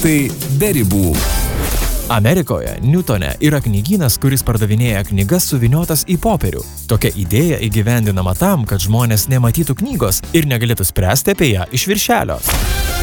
Tai be ribų. Amerikoje, Newtone, yra knygynas, kuris pardavinėja knygas suvyniotas į popierių. Tokia idėja įgyvendinama tam, kad žmonės nematytų knygos ir negalėtų spręsti apie ją iš viršelio.